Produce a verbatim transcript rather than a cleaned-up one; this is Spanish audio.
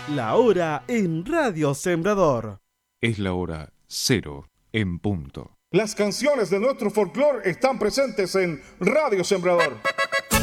La hora en Radio Sembrador. Es la hora cero en punto. Las canciones de nuestro folclore están presentes en Radio Sembrador.